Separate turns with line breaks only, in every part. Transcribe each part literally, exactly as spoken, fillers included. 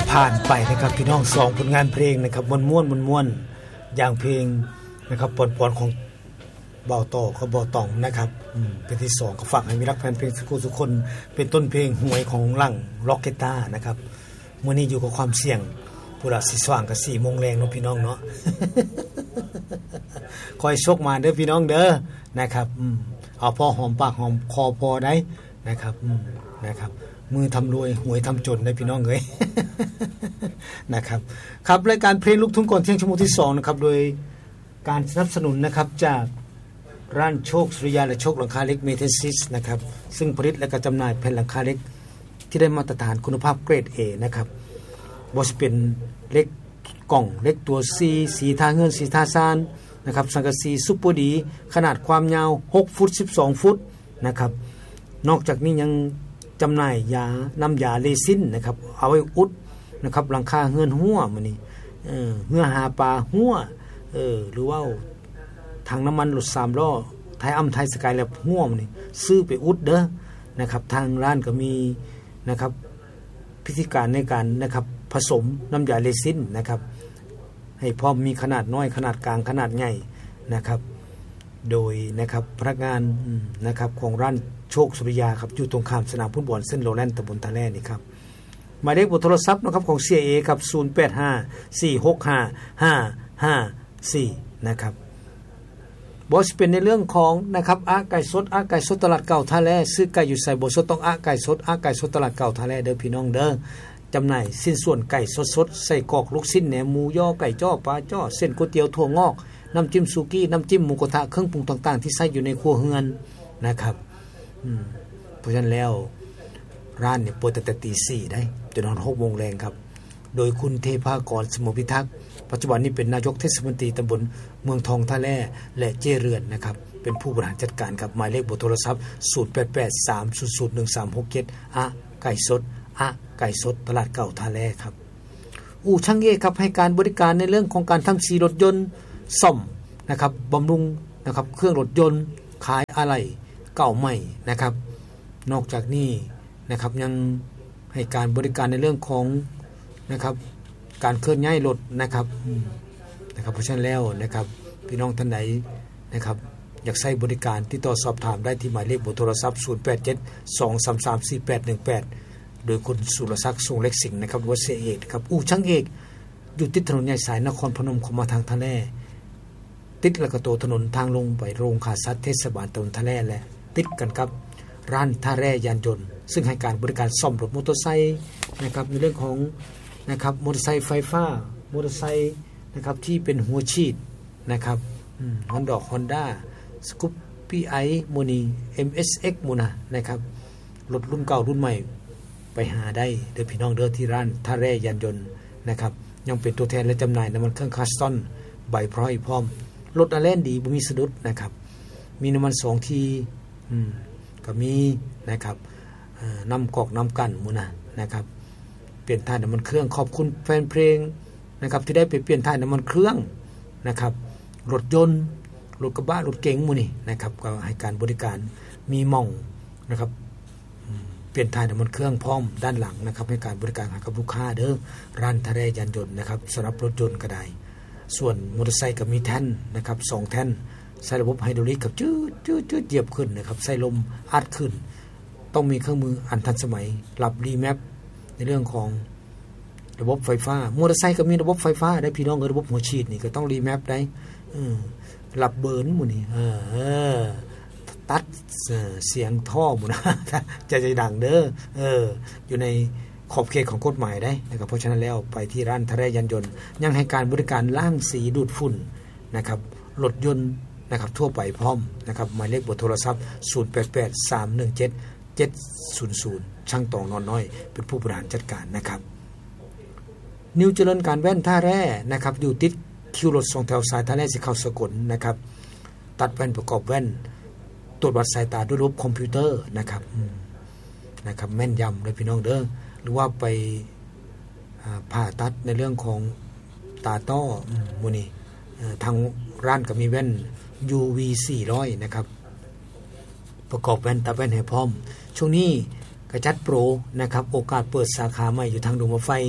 ผ่านไปนะครับพี่น้องสองผลงานเพลงนะครับม่วนๆม่วนๆอย่างเพลงนะครับปอนๆของเบาต่อกับเบาตองนะครับอืมเป็นที่สองก็ฝากให้มีรักแฟนเพลงทุกคนเป็นต้นเพลงหวยของหลังล็อกเกต้านะครับมื้อนี้อยู่กับความเสี่ยงพุระสิสว่างกับ สี่โมง แรงเนาะพี่น้องเนาะ คอยโชคมาเด้อพี่น้องเด้อนะครับอืมเอาพอหอมปากหอมคอพอได้นะครับอืมนะครับมือทำรวยหวยทำจนได้พี่น้องเอ้ย นะครับครับรายการเพลงลูกทุ่งก่อนเที่ยงชั่วโมงที่สองนะครับโดยการสนับสนุนนะครับจากร้านโชคสุริยาและโชคหลังคาเล็กเมเทซิสนะครับซึ่งผลิตและก็จำหน่ายแผ่นหลังคาเล็กที่ได้มาตรฐานคุณภาพเกรด A นะครับบ่สิเป็นเล็กกล่องเล็กตัว C สีทาเงินสีทาซานนะครับสังกะสีซุปเปอร์ดีขนาดความยาวหกฟุตสิบสองฟุตนะครับนอกจากนี้ยังจำหน่ายยาน้ำยาเรซินนะครับเอาไว้อุดนะครับหลังคาเฮือนหัวมื้อนี้เออเฮือหาปลาหัวเออหรือว่าทางน้ำมันรถสามล้อไทยอ้ำไทยสกายแลบหัวมื้อนี้ซื้อไปอุดเด้อนะครับทางร้านก็มีนะครับพิธีการในการนะครับผสมน้ำยาเรซินนะครับให้พร้อมมีขนาดน้อยขนาดกลางขนาดใหญ่นะครับโดยนะครับพนักงานนะครับของร้านโชคสุริยาครับอยู่ตรงข้ามสนามฟุตบอลเส้นโรแลนด์ตำบลทะแล่นี่ครับหมายเลขเบอร์โทรศัพท์นะครับของ ซี เอ ครับศูนย์ แปด ห้า สี่ หก ห้า ห้า ห้า สี่นะครับบ่สิเป็นในเรื่องของนะครับอาไก่สดอาไก่สดตลาดเก่าทะแล่ซื้อไก่อยู่ใส่บ่สดต้องอาไก่สดอาไก่สดตลาดเก่าทะแล่เด้อพี่น้องเด้อจำหน่ายสิ้นส่วนไก่สดๆใส่กรอกลูกชิ้นแหนมหมูย่อไก่จ้อปลาจ้อเส้นก๋วยเตี๋ยวถั่วงอกน้ำจิ้มซูกี้น้ำจิ้มหมูกระทะเครื่องปรุงต่างๆที่ใส่อยู่ในครัวเรือนนะครับอืมเพราะฉะนั้นแล้วร้านเนี่ยเปิดตั้งแต่ตีสี่ได้จนถึงหกโมงแรงครับโดยคุณเทพากรสมพิทักษ์ปัจจุบันนี้เป็นนายกเทศมนตรีตำบลเมืองทองท่าแร่และเจเรือนนะครับเป็นผู้บริหารจัดการครับหมายเลขเบอร์โทรศัพท์ศูนย์ แปด แปด สาม ศูนย์ ศูนย์ หนึ่ง สาม หก เจ็ดอะไก่สดอะไก่สดตลาดเก่าท่าแร่ครับอู่ช่างเอครับให้การบริการในเรื่องของการทำสีรถยนต์ซ่อมนะครับบำรุงนะครับเครื่องรถยนต์ขายอะไหล่เก่าใหม่นะครับนอกจากนี้นะครับยังให้การบริการในเรื่องของนะครับการเคลื่อนย้ายรถนะครับนะครับเพราะฉะนั้นแล้วนะครับพี่น้องท่านไหนนะครับอยากใช้บริการติดต่อสอบถามได้ที่หมายเลขเบอร์โทรศัพท์ศูนย์ แปด เจ็ด สอง สาม สาม สี่ แปด หนึ่ง แปดโดยคุณสุรศักดิ์ทรงเล็กสิงห์นะครับวัดเสเอกครับอู่ช่างเอกอยู่ติดถนนใหญ่สายนครพนมเข้ามาทางทะเลติดแล้วก็โตถนนทางลงไปโรงขาสัตว์เทศบาลตำบลทะเลและติดกันครับร้านท่าแร่ยานยนต์ซึ่งให้การบริการซ่อมรถมอเตอร์ไซค์นะครับในเรื่องของนะครับมอเตอร์ไซค์ไฟฟ้ามอเตอร์ไซค์นะครับที่เป็นหัวฉีดนะครับอืม Honda Honda Scoopy i Moni เอ็ม เอส เอ็กซ์ มูนะนะครับรถรุ่นเก่ารุ่นใหม่ไปหาได้เด้อพี่น้องเด้อที่ร้านท่าแร่ยานยนต์นะครับยังเป็นตัวแทนและจำหน่ายน้ำมันเครื่องคัสตอนใบพร้อยพร้อมรถอะแลนดีบ่มีสะดุดนะครับมีน้ำมันสองทีอืมก็มีนะครับน้ำกอกน้ำกันมูนะนะครับเปลี่ยนถ่ายน้ำมันเครื่องขอบคุณแฟนเพลงนะครับที่ได้ไปเปลี่ยนถ่ายน้ำมันเครื่องนะครับรถยนต์รถกระบะรถเก๋งมูนี่นะครับก็ให้การบริการมีหม่องนะครับเปลี่ยนถ่ายน้ำมันเครื่องพร้อมด้านหลังนะครับให้การบริการให้กับลูกค้าเด้อร้านทะเลยานยนต์นะครับสำหรับรถยนต์ก็ได้ส่วนมอเตอร์ไซค์ก็มีแท่นนะครับสองแท่นใส่ระบบไฮดรอลิกกับจืดจืดจืดเหยียบขึ้นนะครับใส่ลมอัดขึ้นต้องมีเครื่องมืออันทันสมัยรับรีแมปในเรื่องของระบบไฟฟ้ามอเตอร์ไซค์ก็มีระบบไฟฟ้าได้พี่น้องระบบหัวฉีดนี่ก็ต้องรีแมปได้รับเบิร์นหมู่นี่เออตัดเสียงท่อหมู่นะจะจะดังเด้อเอออยู่ในขอบเขตของกฎหมายได้นะครับเพราะฉะนั้นแล้วไปที่ร้านทะเลยานยนต์ยังให้การบริการล้างสีดูดฝุ่นนะครับรถยนต์นะครับทั่วไปพร้อมนะครับหมายเลขเบอร์โทรศัพท์ศูนย์ แปด แปด สาม หนึ่ง เจ็ด เจ็ด ศูนย์ ศูนย์ช่างตองนอนน้อยเป็นผู้บริหารจัดการนะครับนิวเจริญการแว่นท่าแร่นะครับอยู่ติดคิวรถสองแถวสายท่าแร่สิเข้าสกลนะครับตัดแว่นประกอบแว่นตรวจวัดสายตาด้วยระบบคอมพิวเตอร์นะครับนะครับแม่นยำเลยพี่น้องเด้อหรือว่าไปผ่าตัดในเรื่องของตาต้อมูนี่ทางร้านก็มีแว่น ยู วี สี่ร้อยนะครับประกอบแว่นตาแว่นให้พร้อมช่วงนี้กระจัดโปรนะครับโอกาสเปิดสาขาใหม่อยู่ทางดงมะไฟ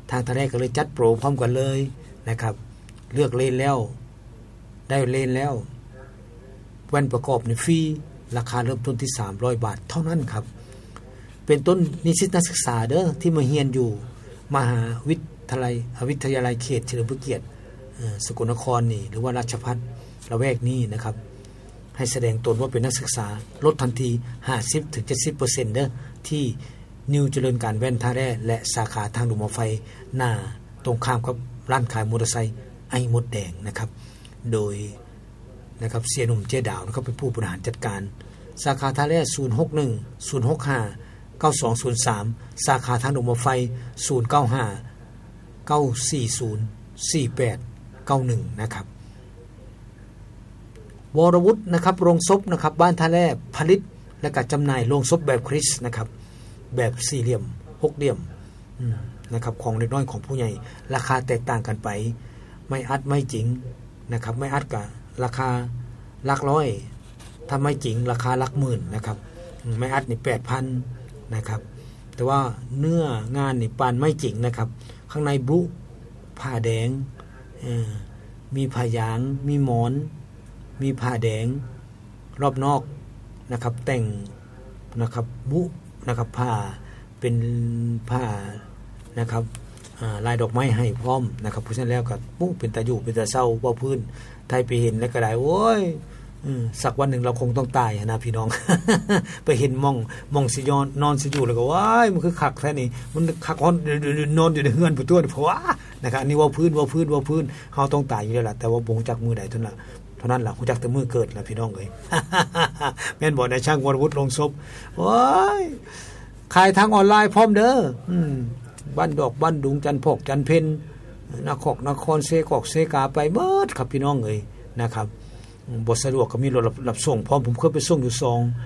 ทางทะเลก็เลยจัดโปรพร้อมกันเลยนะครับเลือกเลนแล้วได้เลนแล้วแว่นประกอบนี่ฟรีราคาเริ่มต้นที่สามร้อยบาทเท่านั้นครับเป็นต้นนิสิตนักศึกษาเด้อที่มาเรียนอยู่มหาวิทยาลัยวิทยาลัยเขตเฉลิมพระเกียรติสกลนครนี่หรือว่าราชภัฏละแวกนี้นะครับให้แสดงตนว่าเป็นนักศึกษาลดทันที ห้าสิบถึงเจ็ดสิบเปอร์เซ็นต์ เด้อที่นิวเจริญการแว่นท่าแร่และสาขาทางหลวงหมอไฟหน้าตรงข้ามกับร้านขายมอเตอร์ไซค์ไอ้มดแดงนะครับโดยนะครับเสียหนุ่มเจดาวนะครับเป็นผู้บริหารจัดการสาขาท่าแร่ศูนย์ หก หนึ่ง ศูนย์ หก ห้า เก้า สอง ศูนย์ สามสาขาทางหลวงหมอไฟศูนย์ เก้า ห้า เก้า สี่ ศูนย์ สี่ แปด เก้า หนึ่งนะครับวรวุฒินะครับโรงศพนะครับบ้านท่าแร่ผลิตและก็จำหน่ายโรงศพแบบคริสต์นะครับแบบสี่เหลี่ยมหกเหลี่ยมนะครับของเล็กน้อยของผู้ใหญ่ราคาแตกต่างกันไปไม่อัดไม่จริงนะครับไม่อัดกับราคาหลักร้อยถ้าไม่จริงราคาหลักหมื่นนะครับไม่อัดนี่ แปดพัน นะครับแต่ว่าเนื้องานนี่ปานไม่จริงนะครับข้างในบลุผ้าแดงมีผ้ายางมีหมอนมีผ้าแดงรอบนอกนะครับแต่งนะครับบุนะครับผ้าเป็นผ้านะครับลายดอกไม้ให้พร้อมนะครับเพราะฉะนั้นแล้วก็ปุ๊เป็นตาอยู่เป็นตาเศร้าว่าพื้นไทยไปเห็นแล้วก็ได้โอ้ยสักวันหนึ่งเราคงต้องตายนะพี่น้อง ไปเห็นมองมองสิยอนนอนสิอยู่แล้วก็ว้ายมันคือคักแท้นี่มันคักนอนอยู่ในเฮือนผู้ตัวเพราะว่านะครับอันนี้ว่าพื้นว่าพื้นว่าพื้นเฮาต้องตายอยู่แล้วล่ะแต่ว่าบ่งจักมือใดเท่านั้นเท่านั้นล่ะฮู้จักแต่มือเกิดล่ะพี่น้องเอ้ย แม่นบ่ในช่างวรวุฒิลงศพโอ้ยขายทางออนไลน์พร้อมเด้ออืมบ้านดอกบ้านดุงจันพกจันเพ็ญนครนครเซกอกเซกาไปเบิดครับพี่น้องเอ้ยนะครับบ่สะดวกก็มีรถรับส่งพร้อมผมเคยไปส่งอยู่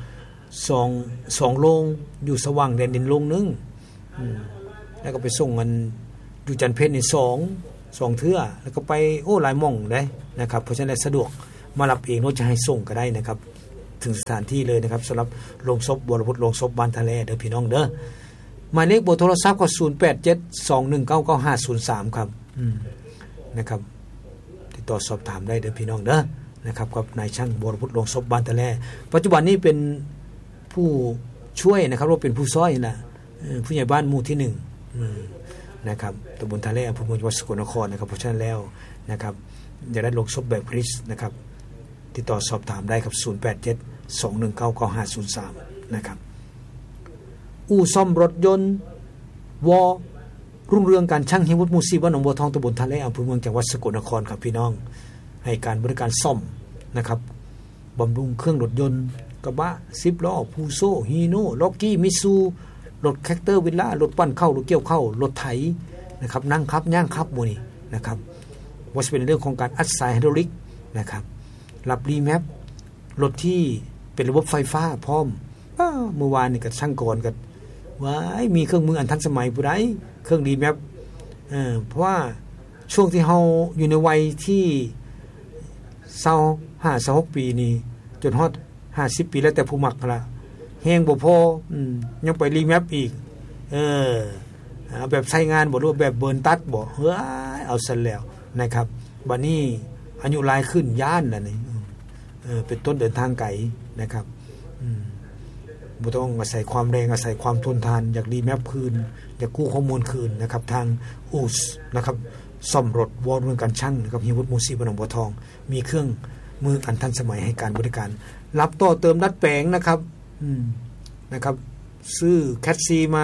2 2 2โรงอยู่สว่างแดนดินโรงนึงอืมแล้วก็ไปส่งมันอยู่จันเพ็ญนี่2 2เทื่อแล้วก็ไปโอ้หลายหม่องได้นะครับเพราะฉะนั้นสะดวกมารับเองรถจะให้ส่งก็ได้นะครับถึงสถานที่เลยนะครับสำหรับโรงศพวรวุฒิโรงศพบ้านทะเลเด้อพี่น้องเด้อหมายเลขเบอร์โทรศัพท์ก็ศูนย์ แปด เจ็ด สอง หนึ่ง เก้า เก้า ห้า ศูนย์ สามครับอืมนะครับติดต่อสอบถามได้เด้อพี่น้องเด้อนะครับกับนายช่างวรวุฒิโรงศพบ้านทะเลปัจจุบันนี้เป็นผู้ช่วยนะครับว่าเป็นผู้ซ้อยนะผู้ใหญ่บ้านหมู่ที่หนึ่งนะครับตำบลทะเลอำเภอเมืองจังหวัดสกลนครนะครับเพราะฉะนั้นแล้วนะครับอยากได้โรงศพแบบคริสต์นะครับติดต่อสอบถามได้ครับศูนย์ แปด เจ็ด สอง หนึ่ง เก้า เก้า ห้า ศูนย์ สามนะครับอู่ซ่อมรถยนต์วอรุ่งเรืองการช่างฮิวุฒมูซีบ้านหนองบัวทองตำบลทะเลอำเภอเมืองจังหวัดสกลนครครับพี่น้องให้การบริการซ่อมนะครับบำรุงเครื่องรถยนต์กระบะสิบล้อพูโซฮีโน่ล็อกกี้มิซูรถแคคเตอร์วิลล่ารถปั้นเข้ารถเกี่ยวเข้ารถไถนะครับนั่งขับย่างขับหมู่นี่นะครับว่าจะเป็นเรื่องของการอัดสายไฮดรอลิกนะครับรับรีแมปรถที่เป็นระบบไฟฟ้าพร้อมเมื่อวานนี่กับช่างก่อนกับว้ายมีเครื่องมืออันทันสมัยผู้ใดเครื่องรีแมปเออเพราะว่าช่วงที่เฮาอยู่ในวัยที่เศร้าห้าสิบหกปีนี่จนฮอดห้าสิบปีแล้วแต่ผู้มักละแฮงบ่พออืมยังไปรีแมปอีกเออเอาแบบใช้งานบ่รู้แบบเบิร์นตัดบ่เฮ้ยเอาซั่นแล้วนะครับบัดนี้อายุหลายขึ้นย่านน่ะนี่เออเป็นต้นเดินทางไกลนะครับอืมบ่ต้องอาศัยความแรงอาศัยความทนทานอยากรีแมปคืนอยากกู้ข้อมูลคืนนะครับทางอูสนะครับซ่อมรถวอร์เรื่องการช่างนะครับฮิวุฒมูซีบ้านหนองบัวทองมีเครื่องมืออันทันสมัยให้การบริการรับต่อเติมดัดแปลงนะครับอืมนะครับซื้อแคทซีมา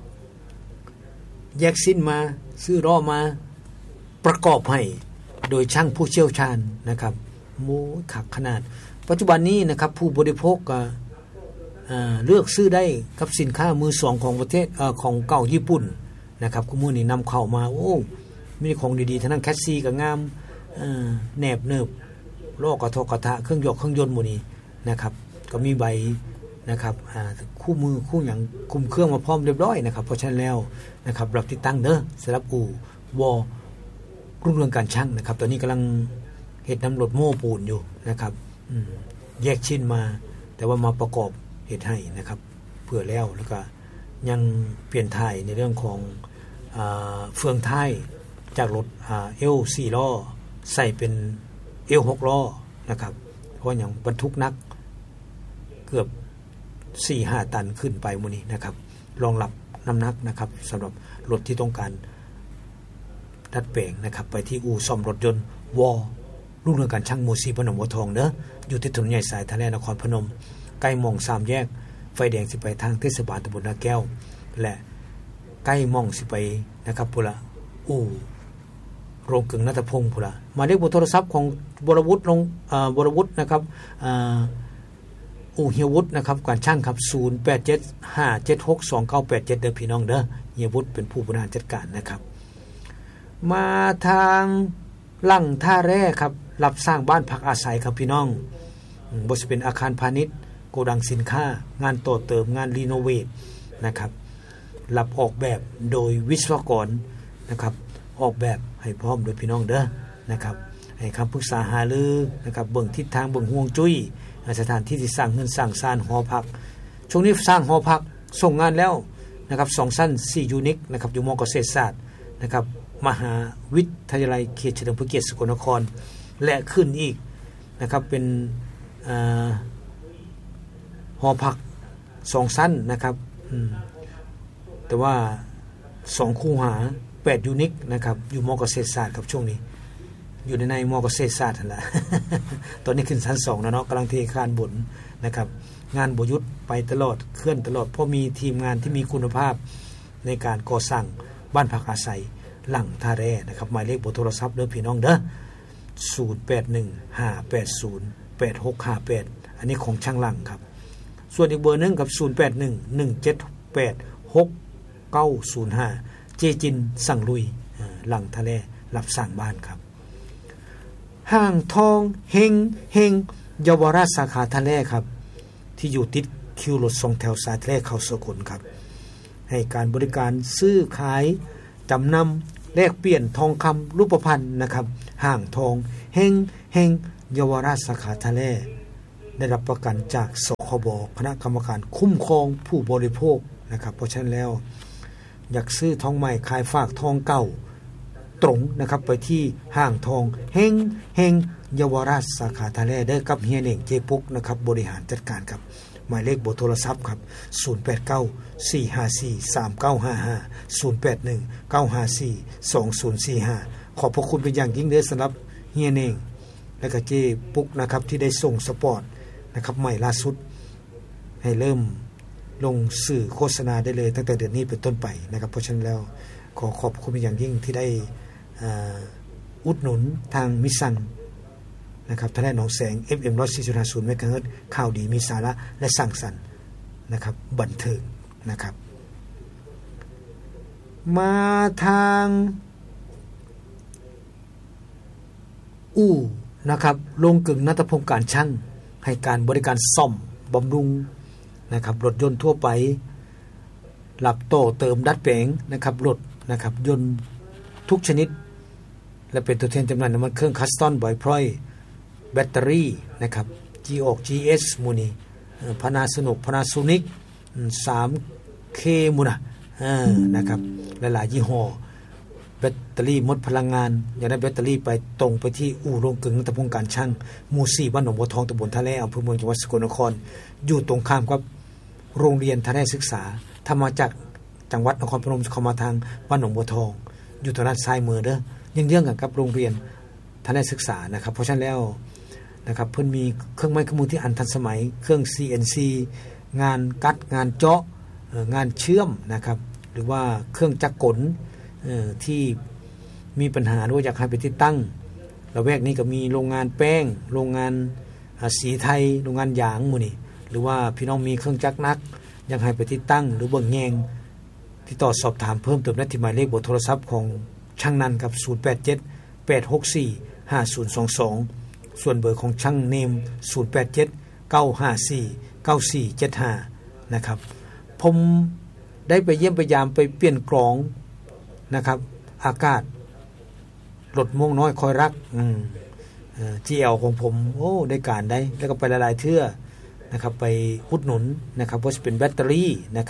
แยกสิ้นมาซื้อล้อมาประกอบให้โดยช่างผู้เชี่ยวชาญนะครับโม้ขักขนาดปัจจุบันนี้นะครับผู้บริโภคก็เลือกซื้อได้กับสินค้ามือสองของประเทศของเก่าญี่ปุ่นนะครับคู่มือนี่นำเข้ามาโอ้มีของดีๆทั้งนั้นแคทซีก็งามแหนบเนิบล้อกระทกกระทะเครื่องยกเครื่องยนต์หมดนี้นะครับก็มีใบนะครับคู่มือคู่อย่างคุมเครื่องมาพร้อมเรียบร้อยนะครับเพราะฉะนั้นแล้วนะครับรับติดตั้งเด้อสำหรับอู่วอรุ่งเรืองการช่างนะครับตอนนี้กำลังเฮ็ดน้ำรถโม้ปูนอยู่นะครับแยกชิ้นมาแต่ว่ามาประกอบเฮ็ดให้นะครับเพื่อแล้วแล้วก็ยังเปลี่ยนถ่ายในเรื่องของอ่าเฟืองท้ายจากรถอ่าเอลสี่ล้อใส่เป็นเอลหกล้อนะครับเพราะอย่างบรรทุกนักเกือบ สี่ห้า ตันขึ้นไปมื้อนี้นะครับรองรับน้ำหนักนะครับสำหรับรถที่ต้องการดัดแปลงนะครับไปที่อู่ซ่อมรถยนต์วอรุ่งเรืองการช่างหมู่สี่พนมวัวทองเด้ออยู่ที่ถนนใหญ่สายทะเลนครพนมใกล้หม่องสามแยกไฟแดงสิไปทางเทศบาลตำบลนาแก้วและใกล้หม่องสิไปนะครับพุ่นละอู่โรงกึ่งณัฐพงศ์พุ่นละหมายเลขเบอร์โทรศัพท์ของวรวุฒิลงเอ่อวรวุฒินะครับอ่าอู่เฮียวุฒินะครับการช่างครับศูนย์ แปด เจ็ด ห้า เจ็ด หก สอง เก้า แปด เจ็ดเด้อพี่น้องเด้อเฮียวุฒิเป็นผู้บริหารจัดการนะครับมาทางลั่งท่าแร่ครับรับสร้างบ้านพักอาศัยครับพี่น้องบ่สิเป็นอาคารพาณิชย์โกดังสินค้างานต่อเติมงานรีโนเวทนะครับรับออกแบบโดยวิศวกรนะครับออกแบบให้พร้อมโดยพี่น้องเด้อนะครับให้คำปรึกษาหารือนะครับเบิ่งทิศทางเบิ่งห่วงจุ้ยสถานที่ที่สร้างเงินสร้างซานหอพักช่วงนี้สร้างหอพักส่งงานแล้วนะครับสองชั้นสี่ยูนิคนะครับอยู่ม.เกษตรศาสตร์นะครับมหาวิทยาลัยเขตเฉลิมพระเกียรติสกลนครและขึ้นอีกนะครับเป็นหอพักสองชั้นนะครับแต่ว่าสองคูหาแปดยูนิคนะครับอยู่ม.เกษตรศาสตร์ครับช่วงนี้อยู่ในในม.เกษตรศาสตร์นั่นแหละ ตอนนี้ขึ้นชั้นสองแล้วเนาะกำลังเทคานบุญนะครับงานบ่หยุดไปตลอดเคลื่อนตลอดเพราะมีทีมงานที่มีคุณภาพในการก่อสร้างบ้านพักอาศัยหลังท่าแร่นะครับหมายเลขเบอร์โทรศัพท์เด้อพี่น้องเด้อศูนย์ แปด หนึ่ง ห้า แปด ศูนย์ แปด หก ห้า แปดอันนี้ของช่างหลังครับส่วนอีกเบอร์นึงกับศูนย์ แปด หนึ่ง หนึ่ง เจ็ด แปด หก เก้า ศูนย์ ห้าเจจินสั่งลุยหลังท่าแร่รับสร้างบ้านครับห้างทองเฮงเฮงเยาวราชสาขาท่าแร่ครับที่อยู่ติดคิวรถสองแถวสายท่าแร่เข้าสกลครับให้การบริการซื้อขายจำนำแลกเปลี่ยนทองคำรูปพรรณนะครับห้างทองเฮงเฮงเยาวราชสาขาท่าแร่ได้รับประกันจากสคบคณะกรรมการคุ้มครองผู้บริโภคนะครับเพราะฉะนั้นแล้วอยากซื้อทองใหม่ขายฝากทองเก่าตรงนะครับไปที่ห้างทองเฮงเฮงเยาวราชสาขาท่าแร่ได้กับเฮียเน่งเจปุกนะครับบริหารจัดการครับหมายเลขเบอร์โทรศัพท์ครับศูนย์ แปด เก้า สี่ ห้า สี่ สาม เก้า ห้า ห้า ศูนย์ แปด หนึ่ง เก้า ห้า สี่ สอง ศูนย์ สี่ ห้าขอบพระคุณเป็นอย่างยิ่งเด้อสำหรับเฮียเน่งและก็เจปุกนะครับที่ได้ส่งสปอร์ตนะครับใหม่ล่าสุดให้เริ่มลงสื่อโฆษณาได้เลยตั้งแต่เดือนนี้เป็นต้นไปนะครับเพราะฉะนั้นแล้วขอขอบคุณเป็นอย่างยิ่งที่ได้อุดหนุนทางมิสันนะครับท่าแร่หนองแสง เอฟ เอ็ม หนึ่งร้อยสี่จุดห้า เมกะเฮิรตซ์ข่าวดีมีสาระและสร้างสรรค์นะครับบันเทิงนะครับมาทางอู่นะครับโรงกึ่งณัฐพงศ์การช่างให้การบริการซ่อมบำรุงนะครับรถยนต์ทั่วไปหลับโตเติมดัดแปลงนะครับรถนะครับยนต์ทุกชนิดและเป็นตัวแทนจำหน่ายน้ำมันเครื่องคัสตอนบ่อยพร้อยแบตเตอรี่นะครับ G ออก จี เอส มูนี่พานาสนุกพานาโซนิก สาม เค มูนะนะครับหลายๆยี่ห้อแบตเตอรี่หมดพลังงานอยากได้แบตเตอรี่ไปตรงไปที่อู่โรงกลึงณัฐพงศ์การช่างหมู่สี่บ้านหนองบัวทองตำบลท่าแร่อำเภอเมืองจังหวัดสกลนครอยู่ตรงข้ามกับโรงเรียนท่าแร่ศึกษาถ้ามาจากจังหวัดนครพนมเข้ามาทางบ้านหนองบัวทองอยู่ทางด้านซ้ายมือเด้อยังเยื่องกันกับโรงเรียนท่าแร่ศึกษานะครับเพราะฉะนั้นแล้วนะครับเพิ่นมีเครื่องไม้เครื่องมือที่อันทันสมัยเครื่อง ซี เอ็น ซี งานกัดงานเจาะงานเชื่อมนะครับหรือว่าเครื่องจักรกลที่มีปัญหาด้วยอยากให้ไปติดตั้งระแวกนี้ก็มีโรงงานแป้งโรงงานสีไทยโรงงานยางหมู่นี่หรือว่าพี่น้องมีเครื่องจักรนักอยากให้ไปติดตั้งหรือเบิ่งแยงติดต่อสอบถามเพิ่มเติมได้ที่หมายเลขเบอร์โทรศัพท์ของช่างนันครับศูนย์ แปด เจ็ด แปด หก สี่ ห้า ศูนย์ สอง สองส่วนเบอร์ของช่างเนมศูนย์ แปด เจ็ด เก้า ห้า สี่ เก้า สี่ เจ็ด ห้านะครับผมได้ไปเยี่ยมไปยามไปเปลี่ยนกรองนะครับอากาศรถม่วงน้อยคอยรักอืมเอ่อ จี แอล ของผมโอ้ได้การได้แล้วก็ไปหลายๆเทื่อนะครับไปอุดหนุนนะครับว่าจะเป็นแบตเตอรี่นะครับ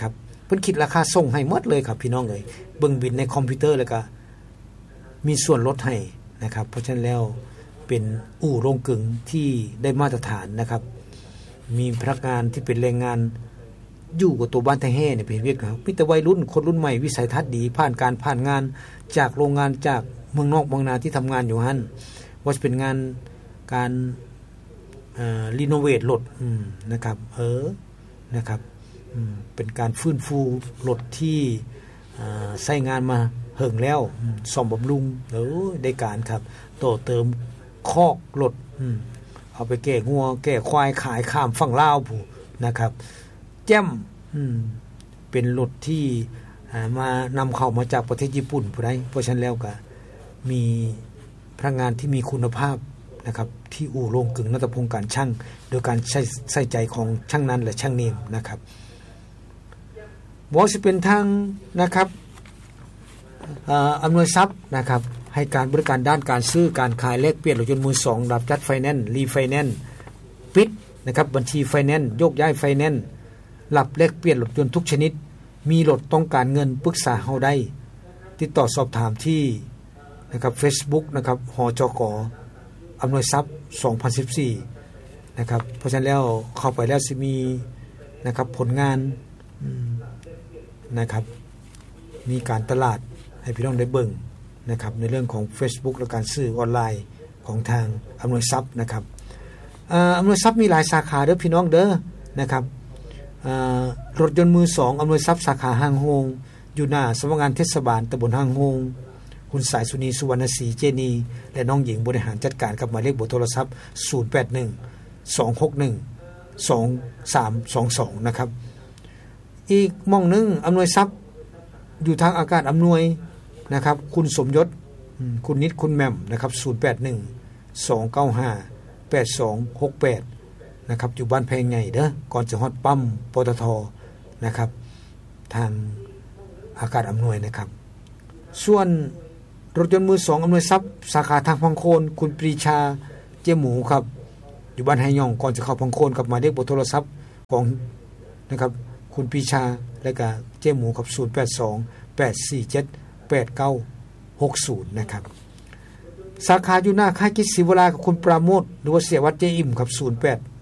พิ่นคิดราคาส่งให้หมดเลยครับพี่น้องเอ้ยเบิ่งบินในคอมพิวเตอร์แล้วก็มีส่วนลดให้นะครับเพราะฉะนั้นแล้วเป็นอู่โรงกลึงที่ได้มาตรฐานนะครับมีพนักงานที่เป็นแรงงานอยู่กับตัวบ้านไทแห่เนี่ยเป็นเวียดครับมีแต่วัยรุ่นคนรุ่นใหม่วิสัยทัศน์ดีผ่านการผ่านงานจากโรงงานจากเมืองนอกเมืองนาที่ทำงานอยู่หั่นว่าจะเป็นงานการเอ่อรีโนเวทรถอืมนะครับเออนะครับอืมเป็นการฟื้นฟูรถที่เอ่อใช้งานมาเหิงแล้วซ่อมบำรุงเออได้การครับต่อเติมคอกรถอืมเอาไปแก้งัวแก้ควายขายข้ามฝั่งลาวผู้นะครับแจ่มอืมเป็นรถที่มานำเข้ามาจากประเทศญี่ปุ่นผู้ใดเพราะฉะนั้นแล้วก็มีพนักงานที่มีคุณภาพนะครับที่อู่โรงกลึงนัตพงษ์การช่างโดยการใช้ใส่ใจของช่างนั้นและช่างเนมนะครับบ่สิเป็นทางนะครับเอ่ออำนวยทรัพย์นะครับให้การบริการด้านการซื้อการขายแลกเปลี่ยนรถยนต์มือสองรับจัดไฟแนนซ์รีไฟแนนซ์ปิดนะครับบัญชีไฟแนนซ์โยกย้ายไฟแนนซ์รับแลกเปลี่ยนรถยนต์ทุกชนิดมีรถต้องการเงินปรึกษาเฮาได้ติดต่อสอบถามที่นะครับ Facebook นะครับหจก.อำนวยทรัพย์สองพันสิบสี่นะครับเพราะฉะนั้นแล้วเข้าไปแล้วสิมีนะครับผลงานนะครับมีการตลาดให้พี่น้องได้เบิ่งนะครับในเรื่องของ Facebook และการซื้อออนไลน์ของทางอำนวยทรัพย์นะครับเอ่ออำนวยทรัพย์มีหลายสาขาเด้อพี่น้องเด้อนะครับเอ่อรถยนต์มือสองอำนวยทรัพย์สาขาห้างโฮงอยู่หน้าสำนักงานเทศบาลตำบลห้างโฮงคุณสายสุนีสุวรรณศรีเจนีและน้องหญิงบริหารจัดการกับหมายเลขเบอร์โทรศัพท์ศูนย์ แปด หนึ่ง สอง หก หนึ่ง สอง สาม สอง สองนะครับอีกหม้องนึงอำนวยทรัพย์อยู่ทางอากาศอำนวยนะครับคุณสมยศคุณนิดคุณแม่มนะครับศูนย์ แปด หนึ่ง สอง เก้า ห้า แปด สอง หก แปดนะครับอยู่บ้านแพงใหญ่เด้อก่อนจะฮอดปั๊มปตทนะครับทางอากาศอำนวยนะครับส่วนรถยนต์มือสองอำนวยทรัพย์สาขาทางพังโคนคุณปรีชาเจ๊หมูครับอยู่บ้านไฮยองก่อนจะเข้าพังโคนกับหมายเลขเบอร์โทรศัพท์ของนะครับคุณปรีชาและก็เจ๊หมูครับศูนย์ แปด สอง แปด สี่ เจ็ด แปด เก้า หก ศูนย์นะครับสาขาอยู่หน้าค่ายกิจศิวรากับคุณปราโมทหรือว่าเสียวัดเจอิ่มครับศูนย์ แปด